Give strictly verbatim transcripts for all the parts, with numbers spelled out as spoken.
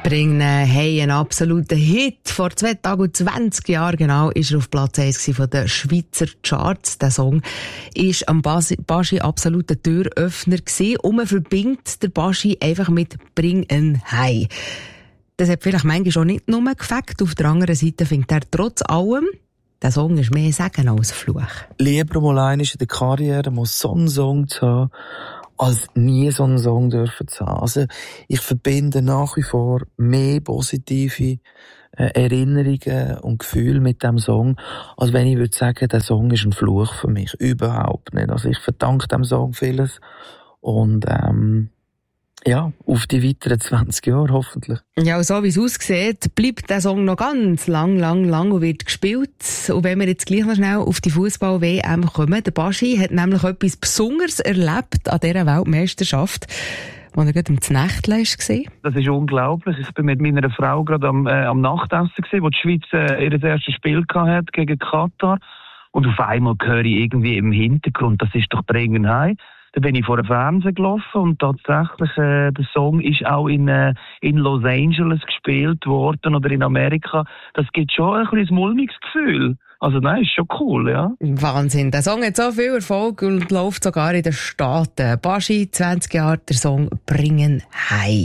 Bringen hey, ein absoluter Hit. Vor zwei Tagen und zwanzig Jahren genau ist er auf Platz eins von den Schweizer Charts. Der Song ist am Baschi absoluter Türöffner gewesen und man verbindet den Baschi einfach mit Bring ein Hei. Das hat vielleicht manchmal schon nicht nur gefällt. Auf der anderen Seite findet er trotz allem, der Song ist mehr Segen als Fluch. Lieber mal einmal in der Karriere mal so einen Song zu haben, als nie so einen Song dürfen zu haben. Also, ich verbinde nach wie vor mehr positive äh, Erinnerungen und Gefühle mit dem Song, als wenn ich würde sagen, der Song ist ein Fluch für mich. Überhaupt nicht. Also, ich verdanke dem Song vieles und, ähm, ja, auf die weiteren zwanzig Jahre hoffentlich. Ja, und so wie es aussieht, bleibt der Song noch ganz lang, lang, lang und wird gespielt. Und wenn wir jetzt gleich noch schnell auf die Fußball-W M kommen, der Baschi hat nämlich etwas Besonderes erlebt an dieser Weltmeisterschaft, als er gerade im Znächtle war. Das ist unglaublich. Ich bin mit meiner Frau gerade am, äh, am Nachtessen gewesen, wo die Schweiz äh, ihr erstes Spiel hatte gegen Katar. Und auf einmal höre ich irgendwie im Hintergrund, das ist doch Bringen Hei. Da bin ich vor dem Fernsehen gelaufen und tatsächlich, äh, der Song ist auch in, äh, in Los Angeles gespielt worden oder in Amerika. Das gibt schon ein bisschen ein mulmiges Gefühl. Also nein, ist schon cool, ja. Wahnsinn. Der Song hat so viel Erfolg und läuft sogar in den Staaten. Baschi, zwanzig Jahre, der Song Bringen Hei.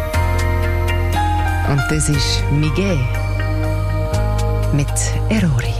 Und das ist Miguel mit Erori.